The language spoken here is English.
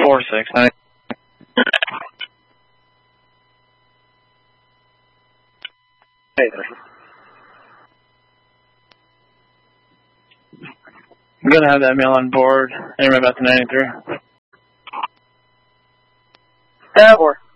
4-6. Hey there. I'm going to have that male on board. Anyway, about the 93. Yeah, 4.